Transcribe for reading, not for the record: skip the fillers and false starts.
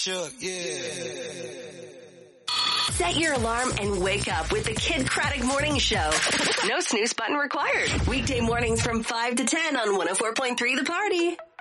Shook, yeah. Set your alarm and wake up with the Kid Craddock Morning Show. No snooze button required. Weekday mornings from 5 to 10 on 104.3 The Party.